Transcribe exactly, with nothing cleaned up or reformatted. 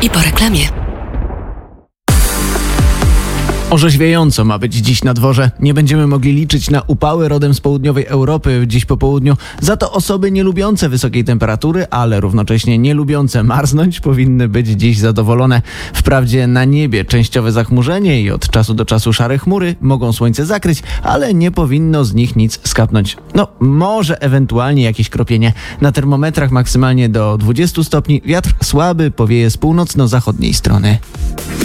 I po reklamie. Orzeźwiająco ma być dziś na dworze. Nie będziemy mogli liczyć na upały rodem z południowej Europy dziś po południu. Za to osoby nie lubiące wysokiej temperatury, ale równocześnie nie lubiące marznąć, powinny być dziś zadowolone. Wprawdzie na niebie częściowe zachmurzenie i od czasu do czasu szare chmury mogą słońce zakryć, ale nie powinno z nich nic skapnąć. No, może ewentualnie jakieś kropienie. Na termometrach maksymalnie do dwudziestu stopni. Wiatr słaby powieje z północno-zachodniej strony.